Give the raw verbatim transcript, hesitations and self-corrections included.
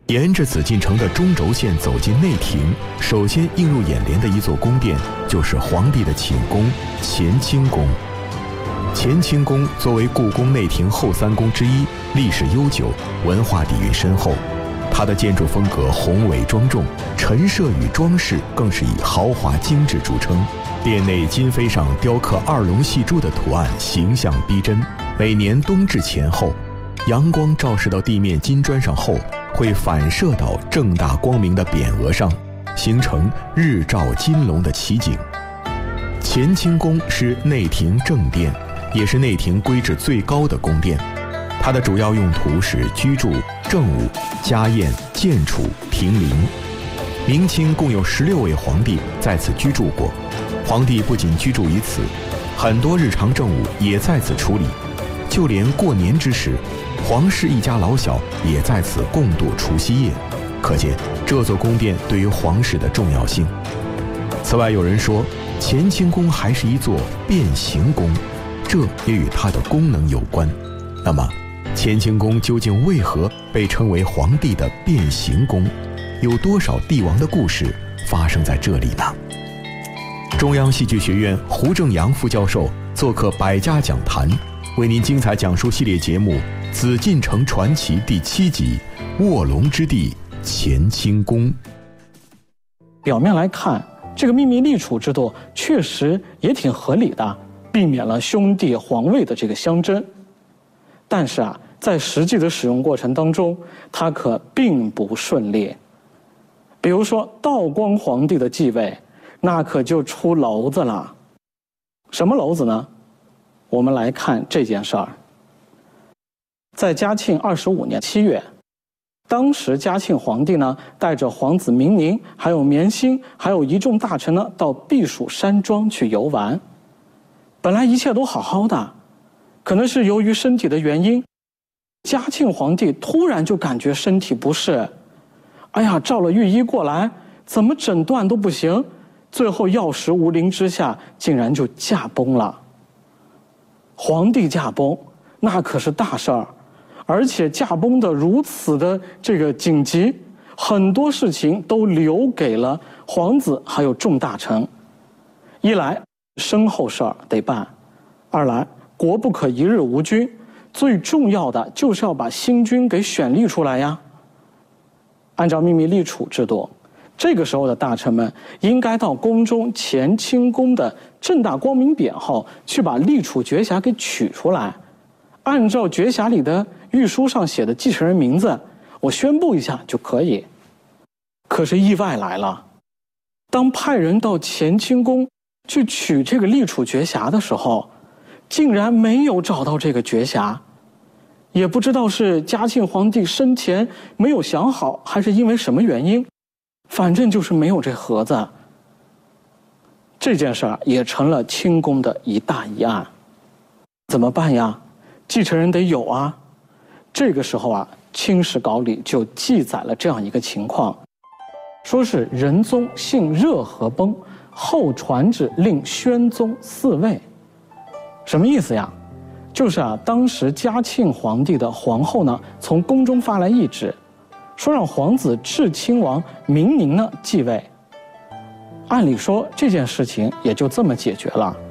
沿着紫禁城的中轴线走进内廷，首先映入眼帘的一座宫殿就是皇帝的寝宫乾清宫。乾清宫作为故宫内廷后三宫之一，历史悠久，文化底蕴深厚。它的建筑风格宏伟庄重，陈设与装饰更是以豪华精致著称。殿内金飞上雕刻二龙戏珠的图案，形象逼真。每年冬至前后，阳光照射到地面金砖上后，会反射到正大光明的匾额上，形成日照金龙的奇景。乾清宫是内廷正殿，也是内廷规制最高的宫殿。它的主要用途是居住、政务、家宴、建储、停灵。明清共有十六位皇帝在此居住过。皇帝不仅居住于此，很多日常政务也在此处理，就连过年之时，皇室一家老小也在此共度除夕夜，可见这座宫殿对于皇室的重要性。此外，有人说乾清宫还是一座变形宫，这也与它的功能有关。那么乾清宫究竟为何被称为皇帝的变形宫？有多少帝王的故事发生在这里呢？中央戏剧学院胡正阳副教授做客百家讲坛，为您精彩讲述系列节目《紫禁城传奇》第七集《卧龙之地乾清宫》。 表面来看，这个秘密立储制度确实也挺合理的，避免了兄弟皇位的这个相争。但是啊，在实际的使用过程当中，它可并不顺利。比如说道光皇帝的继位，那可就出篓子了。什么篓子呢？我们来看这件事儿。在嘉庆二十五年七月，当时嘉庆皇帝呢，带着皇子明宁、还有绵欣、还有一众大臣呢，到避暑山庄去游玩。本来一切都好好的，可能是由于身体的原因，嘉庆皇帝突然就感觉身体不适，哎呀，照了御医过来，怎么诊断都不行，最后药石无灵之下，竟然就驾崩了。皇帝驾崩，那可是大事儿，而且驾崩的如此的这个紧急，很多事情都留给了皇子还有众大臣。一来身后事儿得办，二来国不可一日无君，最重要的就是要把新君给选立出来呀。按照秘密立储制度，这个时候的大臣们应该到宫中乾清宫的正大光明匾后，去把立储绝匣给取出来，按照绝匣里的御书上写的继承人名字，我宣布一下就可以。可是意外来了，当派人到乾清宫去取这个立储绝匣的时候，竟然没有找到这个绝匣。也不知道是嘉庆皇帝生前没有想好，还是因为什么原因，反正就是没有这盒子。这件事儿也成了清宫的一大疑案。怎么办呀？继承人得有啊。这个时候啊，《清史稿》里就记载了这样一个情况，说是仁宗幸热河崩，后传旨令宣宗嗣位。什么意思呀？就是啊，当时嘉庆皇帝的皇后呢，从宫中发来懿旨，说让皇子智亲王明宁呢继位。按理说这件事情也就这么解决了。